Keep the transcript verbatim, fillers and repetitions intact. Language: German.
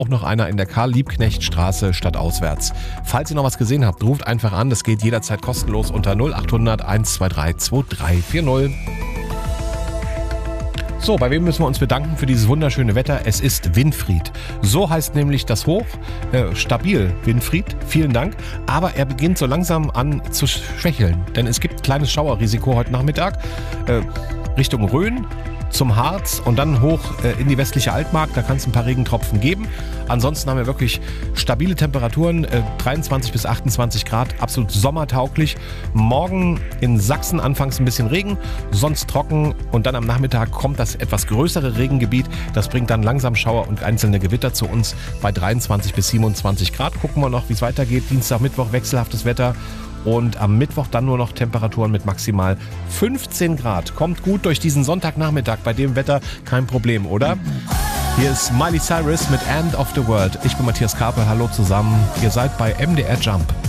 auch noch einer in der Karl-Liebknecht-Straße stadtauswärts. Falls ihr noch was gesehen habt, ruft einfach an. Das geht jederzeit kostenlos unter null acht hundert eins zwei drei zwei drei vier null. So, bei wem müssen wir uns bedanken für dieses wunderschöne Wetter? Es ist Winfried. So heißt nämlich das Hoch. Äh, stabil, Winfried. Vielen Dank. Aber er beginnt so langsam an zu schwächeln. Denn es gibt ein kleines Schauerrisiko heute Nachmittag. Äh, Richtung Rhön, zum Harz und dann hoch äh, in die westliche Altmark. Da kann es ein paar Regentropfen geben. Ansonsten haben wir wirklich stabile Temperaturen, äh, dreiundzwanzig bis achtundzwanzig Grad, absolut sommertauglich. Morgen in Sachsen anfangs ein bisschen Regen, sonst trocken und dann am Nachmittag kommt das etwas größere Regengebiet. Das bringt dann langsam Schauer und einzelne Gewitter zu uns bei dreiundzwanzig bis siebenundzwanzig Grad. Gucken wir noch, wie es weitergeht. Dienstag, Mittwoch wechselhaftes Wetter. Und am Mittwoch dann nur noch Temperaturen mit maximal fünfzehn Grad. Kommt gut durch diesen Sonntagnachmittag. Bei dem Wetter kein Problem, oder? Hier ist Miley Cyrus mit End of the World. Ich bin Matthias Karpe. Hallo zusammen. Ihr seid bei M D R Jump.